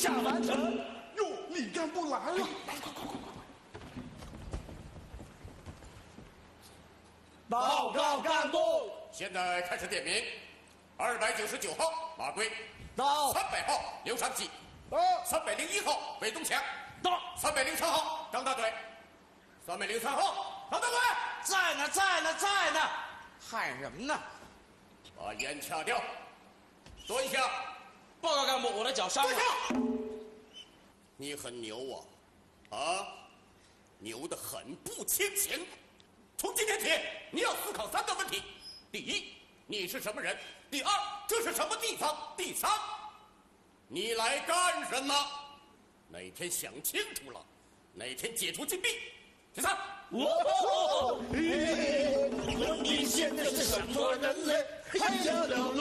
下完成。哟，李干部来了！ 来，快！ 报告干部。 现在开始点名。299号马贵到。 300号刘长喜到。 301号韦东强到。 303号张大队，303号张大队在呢，喊什么呢？ 把烟掐掉，坐一下。 报告干部，我的脚伤了。 你很牛啊，牛得很不清闲。从今天起，你要思考3个问题：第一，你是什么人？第二，这是什么地方？第三，你来干什么？哪天想清楚了，哪天解除禁闭。第三， 你现在是什么人类？哎呀，